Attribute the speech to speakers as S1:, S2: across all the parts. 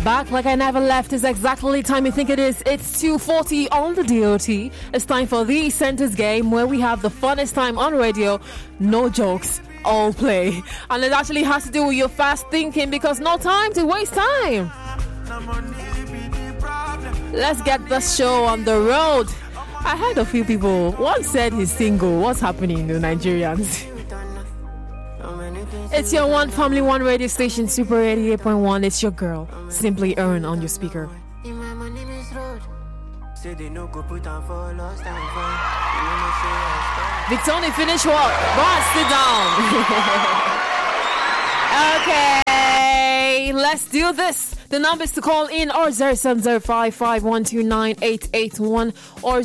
S1: back like I never left. It's exactly time you think it is. It's 2:40 on the DOT. It's time for the Centers Game, where we have the funnest time on radio. No jokes, all play. And it actually has to do with your fast thinking, because no time to waste time. Let's get the show on the road. I heard a few people. One said he's single. What's happening to Nigerians? It's your one family, one radio station, Super 88.1. It's your girl, Simply Earn, on your speaker. Victoria, finish work. Go and sit down. Okay, let's do this. The numbers to call in are 070551298881 or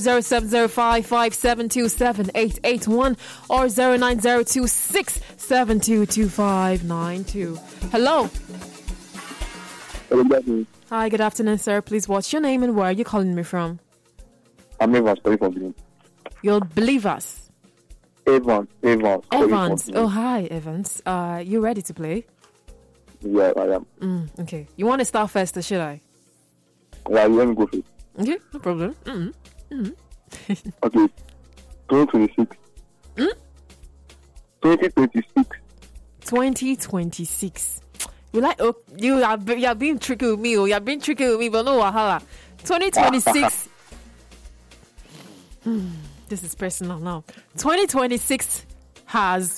S1: 070557278881 or 09026722592. Hello.
S2: Hello.
S1: Hi, good afternoon, sir. Please, what's your name and where are you calling me from?
S2: I'm Evans, calling from Benin.
S1: You'll believe us.
S2: Evans.
S1: Oh, hi, Evans. You ready to play?
S2: Yeah, I am.
S1: Okay. You want to start first, or should I?
S2: Yeah, let me go first.
S1: Okay, no problem.
S2: Okay. 2026. 2026.
S1: 2026. You like? Oh, you are being tricky with me. Oh, you are being tricky with me, but no wahala. 2026. This is personal now. 2026 has.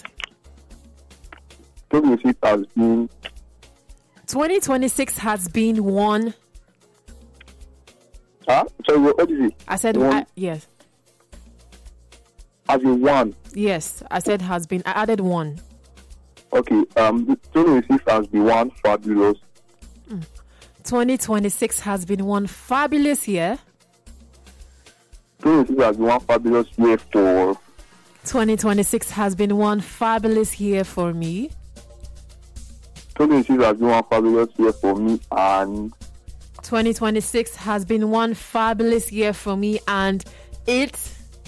S2: 2026 has been.
S1: 2026 has been one.
S2: Sorry, what is it?
S1: I said yes.
S2: Has been one.
S1: Yes, I said has been. I added one.
S2: Okay. 2026 has been one fabulous.
S1: 2026 has been one fabulous year.
S2: 2026 has been one fabulous year for.
S1: 2026 has been one fabulous year for me.
S2: 2026 has been one fabulous year for me, and
S1: 2026 has been one fabulous year for me, and it.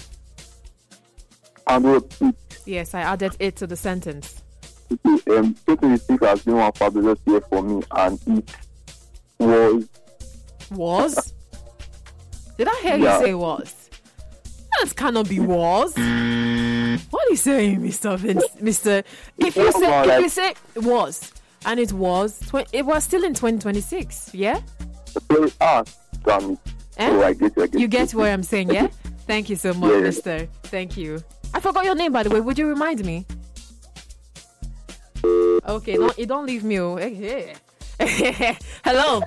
S2: And what?
S1: Yes, I added it to the sentence.
S2: Okay, 2026 has been one fabulous year for me, and it was.
S1: Was? Did I hear you say was? That cannot be was. What are you saying, Mr. Vince? Mr. If you say was. And it was still in 2026, yeah?
S2: Damn it. Oh, I get
S1: you get where I'm saying, yeah? Thank you so much, mister. Thank you. I forgot your name, by the way. Would you remind me? Okay, don't leave me. Hello.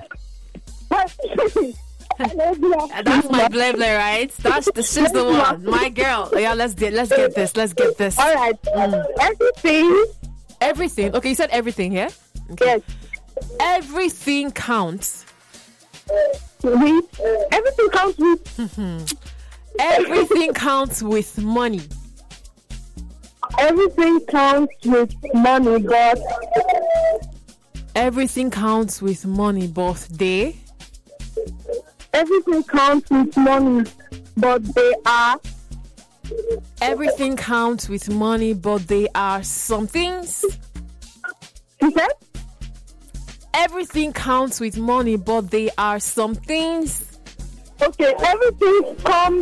S1: That's my blah blah, right? She's the one. My girl. Yeah, let's get this.
S3: All right.
S1: Everything. Okay, you said everything, yeah? Okay.
S3: Yes.
S1: Everything counts.
S3: Everything counts with.
S1: Everything counts with money.
S3: Everything counts with money, but.
S1: Everything counts with money, but they.
S3: Everything counts with money, but they are.
S1: Everything counts with money, but they are some things.
S3: You said?
S1: Everything counts with money, but they are some things.
S3: Okay, everything.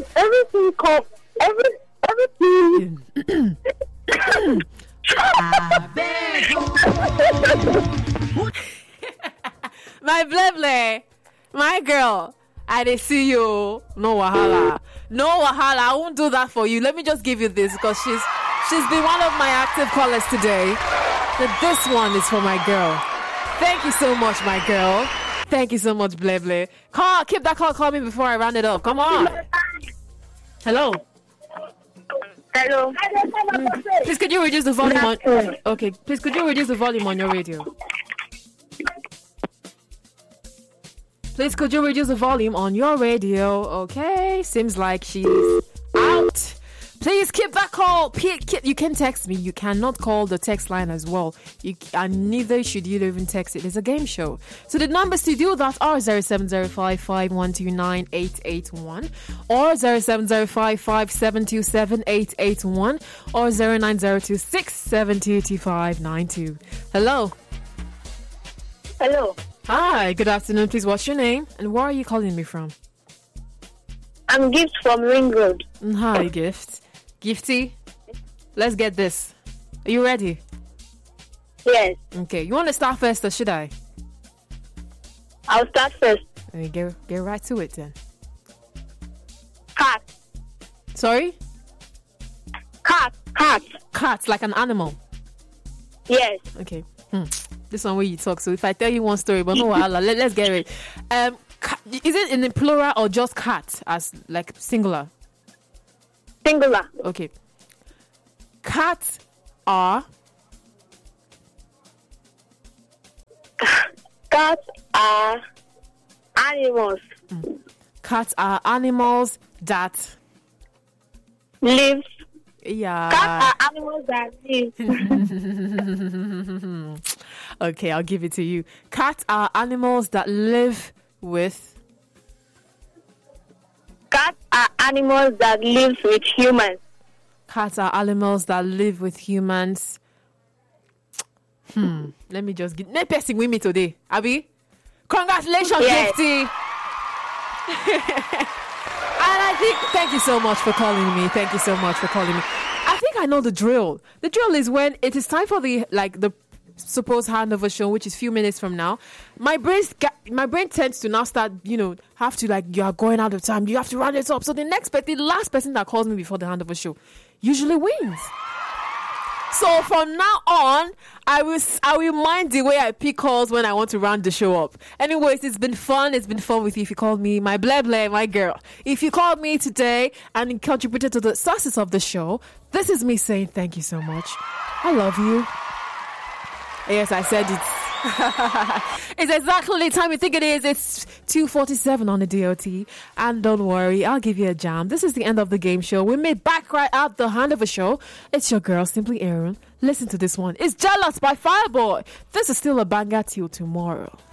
S1: My bleble, my girl, I did see you. No wahala. I won't do that for you. Let me just give you this, because she's been one of my active callers today. But this one is for my girl. Thank you so much, my girl. Thank you so much, bleble. Keep that call me before I round it up. Come on. Hello.
S3: Hello.
S1: Please, could you reduce the volume on? Okay. Please, could you reduce the volume on your radio? Please, could you reduce the volume on your radio? Okay. Seems like she's out. Please keep that call. You can text me. You cannot call the text line as well. And neither should you even text it. It's a game show. So the numbers to do that are 070551298881 or 070557278881 or 09026722592. Hello.
S3: Hello.
S1: Hi, good afternoon. Please, what's your name? And where are you calling me from?
S3: I'm Gift from Ring Road.
S1: Hi, Gift. Gifty, let's get this. Are you ready?
S3: Yes.
S1: Okay, you want to start first or should I?
S3: I'll start first.
S1: Let me get right to it then.
S3: Cat.
S1: Sorry?
S3: Cat.
S1: Cat, like an animal.
S3: Yes.
S1: Okay. This one where you talk. So if I tell you one story, but no, let's get it. Is it in the plural or just cat as like singular?
S3: Singular.
S1: Okay. Cats are
S3: Cats are animals.
S1: Cats are animals that
S3: Live.
S1: yeah.
S3: Cats are animals that live.
S1: Okay, I'll give it to you. Cats are animals that live with.
S3: Cats are animals that live with humans.
S1: Cats are animals that live with humans. Let me just get next person with me today. Abby, congratulations,
S3: Yes.
S1: Gifty. And I think thank you so much for calling me. Thank you so much for calling me. I think I know the drill. The drill is when it is time for the supposed handover show, which is few minutes from now. My brain tends to now start, have to you are going out of time. You have to round it up. So the last person that calls me before the handover show usually wins. So from now on, I will mind the way I pick calls when I want to round the show up. Anyways, it's been fun. It's been fun with you. If you called me my blah blah, my girl. If you called me today and contributed to the success of the show, this is me saying thank you so much. I love you. Yes, I said it. It's exactly the time you think it is. It's 2:47 on the DOT. And don't worry, I'll give you a jam. This is the end of the game show. We made back right out the hand of a show. It's your girl, Simply Aaron. Listen to this one. It's Jealous by Fireboy. This is still a banger till tomorrow.